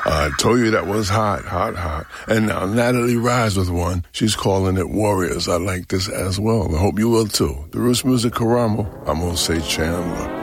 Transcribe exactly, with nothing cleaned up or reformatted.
I told you that was hot, hot, hot. And now Natalie Rise with one. She's calling it Warriors. I like this as well. I hope you will too. The Roots Music Karamo. I'm going to say Chandler.